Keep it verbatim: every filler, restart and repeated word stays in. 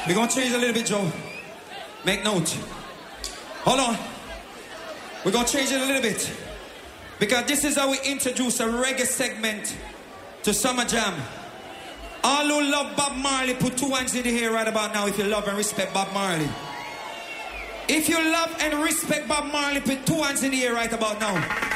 We're gonna change a little bit, Joe. Make note. Hold on. We're gonna change it a little bit. Because this is how we introduce a reggae segment to Summer Jam. All who love Bob Marley, put two hands in the air right about now if you love and respect Bob Marley. If you love and respect Bob Marley, put two hands in the air right about now.